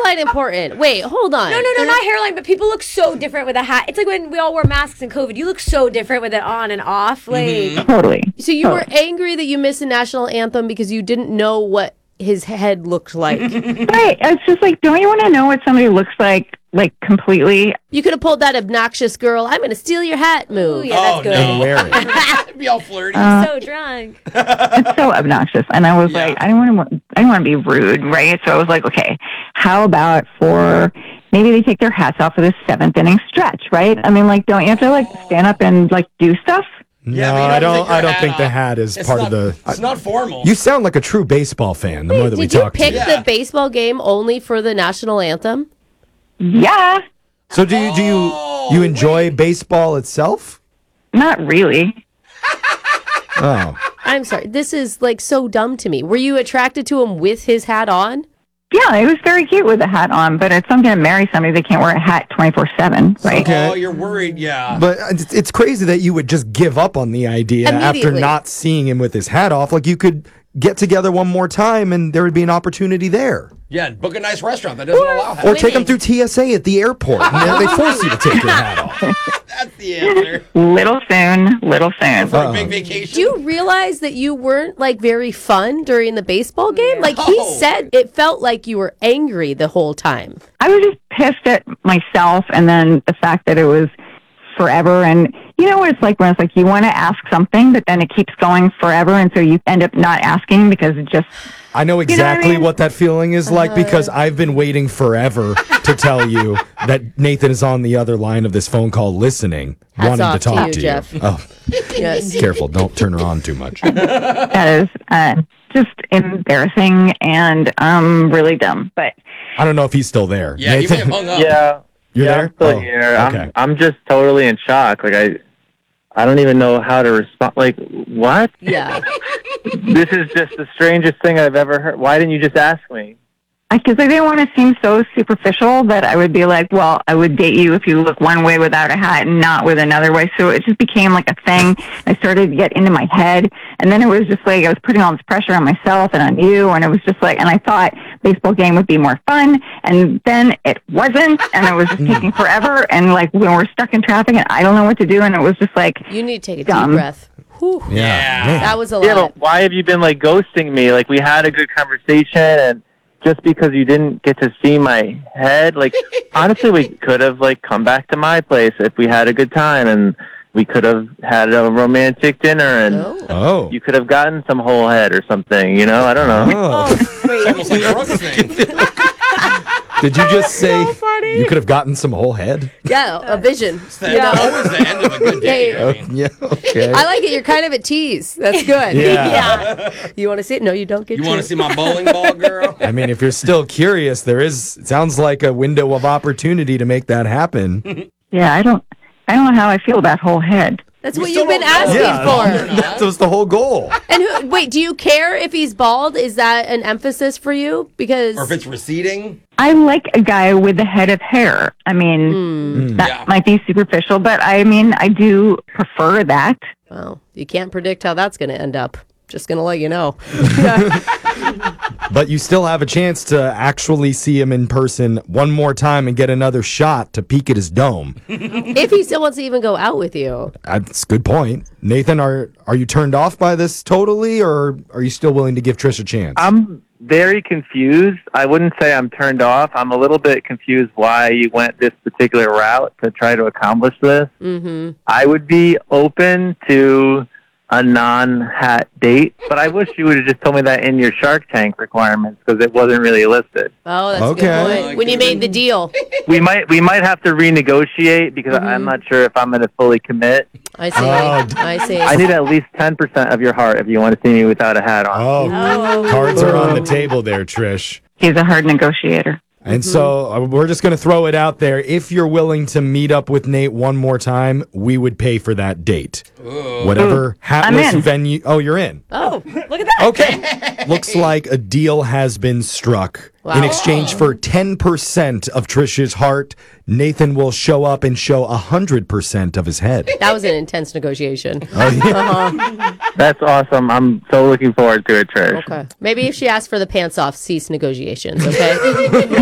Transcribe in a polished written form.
hairline important? Wait, hold on. No, not hairline, but people look so different with a hat. It's like when we all wore masks in COVID. You look so different with it on and off. Like Totally. So you were angry that you missed the national anthem because you didn't know what his head looked like. Right. It's just like, don't you want to know what somebody looks like completely? You could have pulled that obnoxious girl, I'm going to steal your hat move. Ooh, yeah, that's good. No. Wear it. Be all flirty. So drunk. It's so obnoxious. And I was like, I didn't want to be rude, right? So I was like, okay, how about for maybe they take their hats off for the 7th inning stretch, right? I mean, like, don't you have to stand up and do stuff? No, but you I don't think the hat is part of the. It's not formal. You sound like a true baseball fan. The more that we Did you talk to pick you. the baseball game only for the national anthem? Yeah, So do you enjoy baseball itself? not really. Oh, I'm sorry. This is so dumb to me. Were you attracted to him with his hat on? Yeah, it was very cute with a hat on, but if I'm going to marry somebody, they can't wear a hat 24/7, right? Okay. Oh, you're worried, yeah. but it's crazy that you would just give up on the idea after Immediately. not seeing him with his hat off. Like you could get together one more time and there would be an opportunity there. Yeah, book a nice restaurant that doesn't allow hats. Or take him through TSA at the airport. And they force you to take your hat off. That's the answer. Little soon. For a big vacation. Do you realize that you weren't very fun during the baseball game? He No. said it felt like you were angry the whole time. I was just pissed at myself, and then the fact that it was forever. And you know what it's like when it's like you want to ask something, but then it keeps going forever, and so you end up not asking because it just... I know exactly what I mean? what that feeling is like because I've been waiting forever to tell you that Nathan is on the other line of this phone call listening, Hats wanting off to talk to you, to Jeff. you. Oh, Yes. careful. Don't turn her on too much. That is just embarrassing and really dumb. But I don't know if he's still there. Yeah, you may have hung up. Yeah, You're there? I'm still Oh, here. okay. I'm just totally in shock. I don't even know how to respond. Like, what? Yeah. This is just the strangest thing I've ever heard. Why didn't you just ask me? because I didn't want to seem so superficial that I would be like, well, I would date you if you look one way without a hat and not with another way. So it just became like a thing. I started to get into my head. And then it was just like I was putting all this pressure on myself and on you. And it was just like, and I thought baseball game would be more fun. And then it wasn't. And it was just taking forever. And like when we're stuck in traffic and I don't know what to do. And it was just like, You need to take a Dumb. deep breath. Whew. Yeah. Man. That was a Yeah, lot. but why have you been like ghosting me? Like we had a good conversation, and just because you didn't get to see my head, like honestly, we could have like come back to my place if we had a good time, and we could have had a romantic dinner, and Oh. Oh. you could have gotten some whole head or something. You know, I don't know. Oh. It's almost like a Brooks thing. Did you just say funny. you could have gotten some whole head? Yeah, a vision. It's always the end of a good day. I mean. Yeah, okay. I like it. You're kind of a tease. That's good. Yeah. You want to see it? No, you don't get You to. want to see my bowling ball, girl? I mean, if you're still curious, it sounds like a window of opportunity to make that happen. yeah, I don't know how I feel about whole head. That's We what still you've been don't know. asking for. That was the whole goal. And wait, do you care if he's bald? Is that an emphasis for you? Because Or if it's receding? I like a guy with a head of hair. I mean, that Yeah. might be superficial, but I mean, I do prefer that. well, you can't predict how that's going to end up. Just going to let you know. But you still have a chance to actually see him in person one more time and get another shot to peek at his dome. If he still wants to even go out with you. That's a good point. Nathan, are you turned off by this totally, or are you still willing to give Trish a chance? I'm very confused. I wouldn't say I'm turned off. I'm a little bit confused why you went this particular route to try to accomplish this. Mm-hmm. I would be open to a non-hat date, but I wish you would have just told me that in your Shark Tank requirements because it wasn't really listed. Oh, that's a Okay. good point. When you made the deal. We might have to renegotiate because I'm not sure if I'm going to fully commit. I see. Oh. I see. I need at least 10% of your heart if you want to see me without a hat on. Oh, cards are on the table there, Trish. He's a hard negotiator. And so we're just going to throw it out there. If you're willing to meet up with Nate one more time, we would pay for that date. Whatever hatless in. venue. Oh, you're in. Oh, look at that. Okay. Looks like a deal has been struck. Wow. In exchange for 10% of Trish's heart, Nathan will show up and show 100% of his head. That was an intense negotiation. Oh, yeah. That's awesome. I'm so looking forward to it, Trish. Okay. Maybe if she asks for the pants off, cease negotiations, okay?